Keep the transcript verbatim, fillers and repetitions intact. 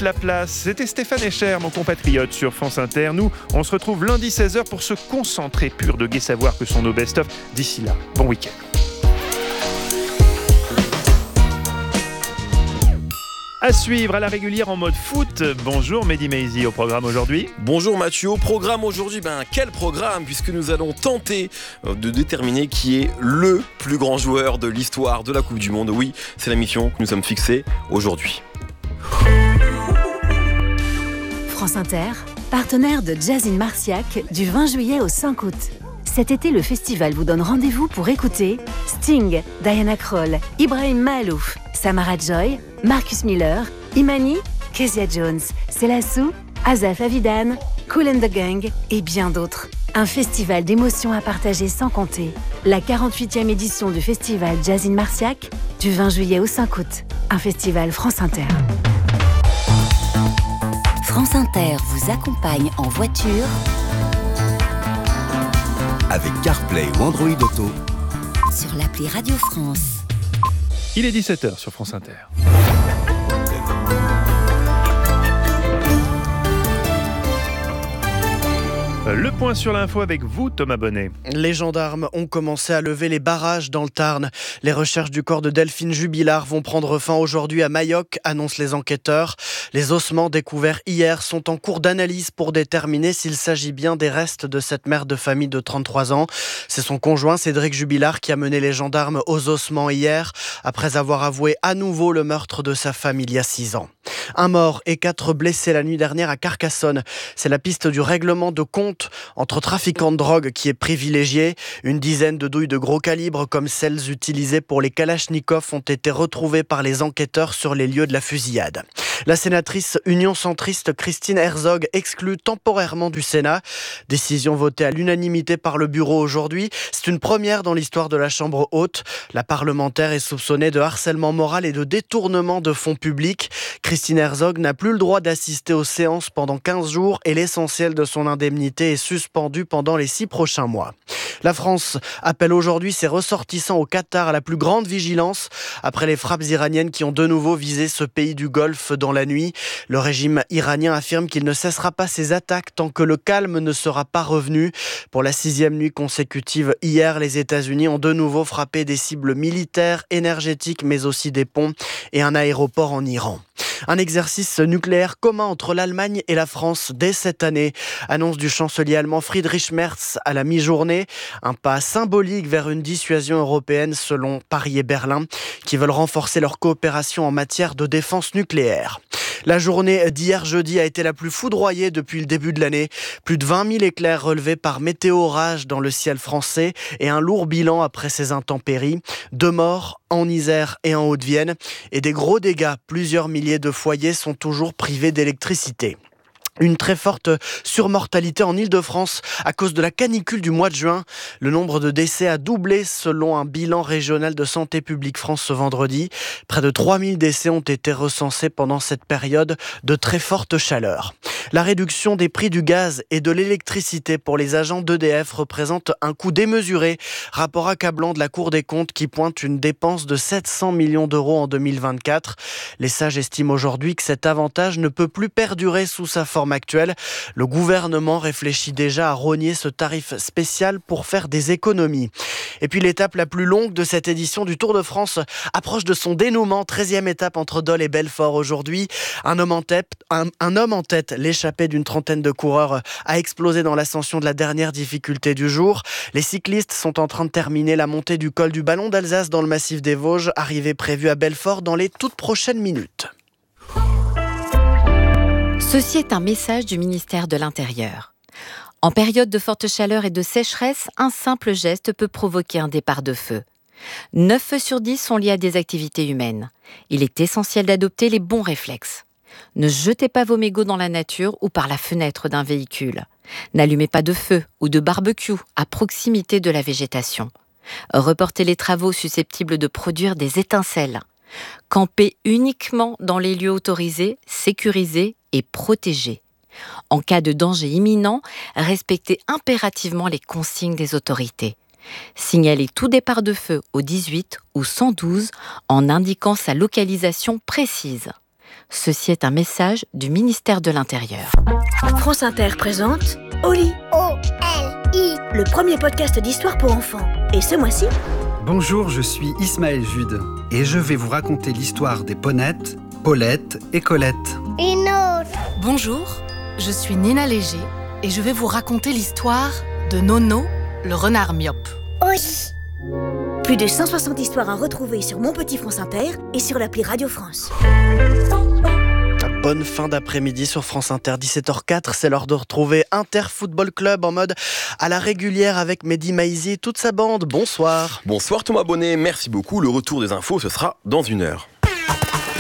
toute la place. C'était Stéphane Echer, mon compatriote sur France Inter. Nous, on se retrouve lundi seize heures pour se concentrer pur de gai savoir que sont nos best-of. D'ici là, bon week-end. À suivre à la régulière en mode foot. Bonjour Mehdi Maizi au programme aujourd'hui. Bonjour Mathieu, au programme aujourd'hui, ben quel programme, puisque nous allons tenter de déterminer qui est le plus grand joueur de l'histoire de la Coupe du Monde. Oui, c'est la mission que nous sommes fixés aujourd'hui. France Inter, partenaire de Jazz in Marciac du vingt juillet au cinq août. Cet été, le festival vous donne rendez-vous pour écouter Sting, Diana Krall, Ibrahim Maalouf, Samara Joy, Marcus Miller, Imani, Kezia Jones, Selassou, Asaf Avidan, Kool and the Gang et bien d'autres. Un festival d'émotions à partager sans compter. La quarante-huitième édition du festival Jazz in Marciac du vingt juillet au cinq août. Un festival France Inter. France Inter vous accompagne en voiture avec CarPlay ou Android Auto sur l'appli Radio France. Il est dix-sept heures sur France Inter. Le point sur l'info avec vous, Thomas Bonnet. Les gendarmes ont commencé à lever les barrages dans le Tarn. Les recherches du corps de Delphine Jubilard vont prendre fin aujourd'hui à Mayoc, annoncent les enquêteurs. Les ossements découverts hier sont en cours d'analyse pour déterminer s'il s'agit bien des restes de cette mère de famille de trente-trois ans. C'est son conjoint Cédric Jubilard qui a mené les gendarmes aux ossements hier, après avoir avoué à nouveau le meurtre de sa femme il y a six ans. Un mort et quatre blessés la nuit dernière à Carcassonne. C'est la piste du règlement de compte entre trafiquants de drogue qui est privilégiée. Une dizaine de douilles de gros calibre comme celles utilisées pour les Kalachnikov ont été retrouvées par les enquêteurs sur les lieux de la fusillade. La sénatrice Union centriste Christine Herzog exclue temporairement du Sénat. Décision votée à l'unanimité par le bureau aujourd'hui. C'est une première dans l'histoire de la Chambre haute. La parlementaire est soupçonnée de harcèlement moral et de détournement de fonds publics. Christine Herzog n'a plus le droit d'assister aux séances pendant quinze jours et l'essentiel de son indemnité est suspendu pendant les six prochains mois. La France appelle aujourd'hui ses ressortissants au Qatar à la plus grande vigilance après les frappes iraniennes qui ont de nouveau visé ce pays du Golfe dans la nuit. Le régime iranien affirme qu'il ne cessera pas ses attaques tant que le calme ne sera pas revenu. Pour la sixième nuit consécutive, hier, les États-Unis ont de nouveau frappé des cibles militaires, énergétiques, mais aussi des ponts et un aéroport en Iran. Un exercice nucléaire commun entre l'Allemagne et la France dès cette année. Annonce du chancelier allemand Friedrich Merz à la mi-journée. Un pas symbolique vers une dissuasion européenne selon Paris et Berlin qui veulent renforcer leur coopération en matière de défense nucléaire. La journée d'hier jeudi a été la plus foudroyée depuis le début de l'année. Plus de vingt mille éclairs relevés par Météo Orage dans le ciel français et un lourd bilan après ces intempéries. Deux morts en Isère et en Haute-Vienne et des gros dégâts. Plusieurs milliers de foyers sont toujours privés d'électricité. Une très forte surmortalité en Île-de-France à cause de la canicule du mois de juin. Le nombre de décès a doublé selon un bilan régional de Santé publique France ce vendredi. Près de trois mille décès ont été recensés pendant cette période de très forte chaleur. La réduction des prix du gaz et de l'électricité pour les agents d'E D F représente un coût démesuré. Rapport accablant de la Cour des comptes qui pointe une dépense de sept cents millions d'euros en deux mille vingt-quatre. Les sages estiment aujourd'hui que cet avantage ne peut plus perdurer sous sa forme actuelle. Le gouvernement réfléchit déjà à rogner ce tarif spécial pour faire des économies. Et puis l'étape la plus longue de cette édition du Tour de France approche de son dénouement. treizième étape entre Dole et Belfort aujourd'hui. Un homme en tête, un, un homme en tête, l'échappée d'une trentaine de coureurs a explosé dans l'ascension de la dernière difficulté du jour. Les cyclistes sont en train de terminer la montée du col du Ballon d'Alsace dans le massif des Vosges, arrivée prévue à Belfort dans les toutes prochaines minutes. Ceci est un message du ministère de l'Intérieur. En période de forte chaleur et de sécheresse, un simple geste peut provoquer un départ de feu. neuf feux sur dix sont liés à des activités humaines. Il est essentiel d'adopter les bons réflexes. Ne jetez pas vos mégots dans la nature ou par la fenêtre d'un véhicule. N'allumez pas de feu ou de barbecue à proximité de la végétation. Reportez les travaux susceptibles de produire des étincelles. Campez uniquement dans les lieux autorisés, sécurisés et protégés. En cas de danger imminent, respectez impérativement les consignes des autorités. Signalez tout départ de feu au dix-huit ou cent douze en indiquant sa localisation précise. Ceci est un message du ministère de l'Intérieur. France Inter présente Oli. O L I. Le premier podcast d'histoire pour enfants. Et ce mois-ci... Bonjour, je suis Ismaël Jude et je vais vous raconter l'histoire des Ponettes, Paulette et Colette. Une autre. Bonjour, je suis Nina Léger et je vais vous raconter l'histoire de Nono, le renard myope. Oui. Plus de cent soixante histoires à retrouver sur Mon Petit France Inter et sur l'appli Radio France. Bonne fin d'après-midi sur France Inter, dix-sept heures quatre, c'est l'heure de retrouver Inter Football Club en mode à la régulière avec Mehdi Maizi et toute sa bande. Bonsoir. Bonsoir Thomas Bonnet, merci beaucoup. Le retour des infos, ce sera dans une heure.